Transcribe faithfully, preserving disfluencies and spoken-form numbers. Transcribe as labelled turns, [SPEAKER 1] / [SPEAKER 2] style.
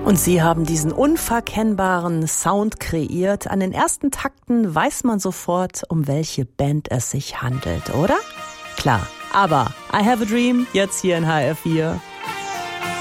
[SPEAKER 1] Und sie haben diesen unverkennbaren Sound kreiert. An den ersten Takten weiß man sofort, um welche Band es sich handelt, oder? Klar, aber I Have a Dream, jetzt hier in H R vier.